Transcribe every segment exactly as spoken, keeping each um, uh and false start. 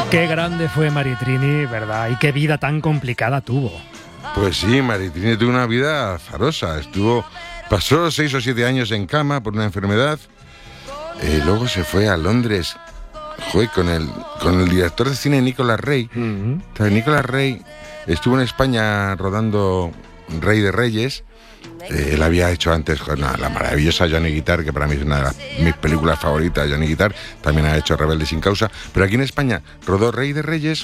Qué grande fue Maritrini, ¿verdad? Y qué vida tan complicada tuvo. Pues sí, Maritrini tuvo una vida azarosa. Estuvo, pasó seis o siete años en cama por una enfermedad. Eh, luego se fue a Londres, joder, con el, con el director de cine Nicolas Rey. Uh-huh. Entonces, Nicolas Rey estuvo en España rodando Rey de Reyes. Eh, él había hecho antes con la, la maravillosa Johnny Guitar, que para mí es una de las, mis películas favoritas, Johnny Guitar. También ha hecho Rebelde sin causa. Pero aquí en España rodó Rey de Reyes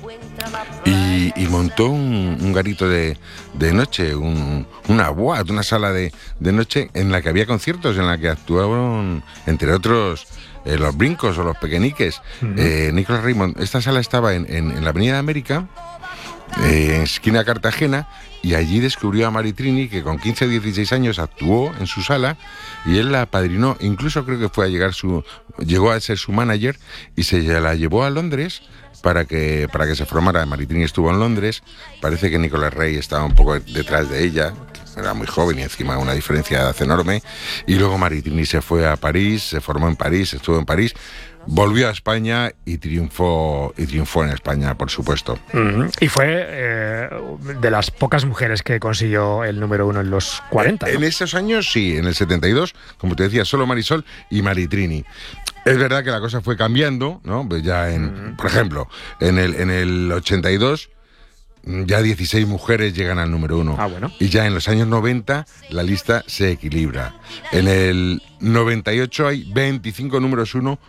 y, y montó un, un garito de, de noche, un, una boate, una sala de, de noche en la que había conciertos, en la que actuaron, entre otros, eh, los Brincos o los Pequeñiques. Uh-huh. eh, Nicolas Raymond. Esta sala estaba en, en, en la Avenida de América, eh, en esquina Cartagena, y allí descubrió a Maritrini, que con quince o dieciséis años actuó en su sala, y él la apadrinó. Incluso creo que fue a llegar su, llegó a ser su manager, y se la llevó a Londres para que, para que se formara. Maritrini estuvo en Londres. Parece que Nicolas Rey estaba un poco detrás de ella, era muy joven y encima una diferencia de edad enorme. Y luego Maritrini se fue a París, se formó en París, estuvo en París, volvió a España y triunfó y triunfó en España, por supuesto. Uh-huh. Y fue eh, de las pocas mujeres que consiguió el número uno en los cuarenta. ¿No? En esos años sí, en el setenta y dos, como te decía, solo Marisol y Maritrini. Es verdad que la cosa fue cambiando, ¿no? Pues ya en, uh-huh. por ejemplo, en el, en el ochenta y dos ya dieciséis mujeres llegan al número uno. Ah, bueno. Y ya en los años noventa la lista se equilibra. En el noventa y ocho hay veinticinco números uno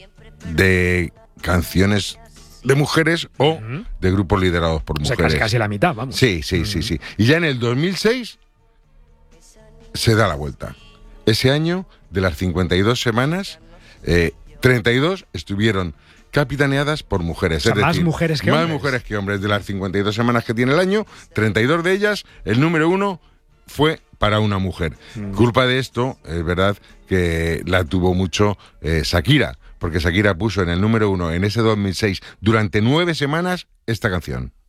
de canciones de mujeres o uh-huh. de grupos liderados por mujeres. O sea, casi, casi la mitad, vamos. Sí, sí, uh-huh. sí, sí. Y ya en el dos mil seis se da la vuelta. Ese año, de las cincuenta y dos semanas, eh, treinta y dos estuvieron capitaneadas por mujeres. O sea, es decir, más mujeres que más hombres. Más mujeres que hombres. De las cincuenta y dos semanas que tiene el año, treinta y dos de ellas, el número uno fue para una mujer. Mm. Culpa de esto, es verdad que la tuvo mucho eh, Shakira, porque Shakira puso en el número uno en ese dos mil seis durante nueve semanas esta canción.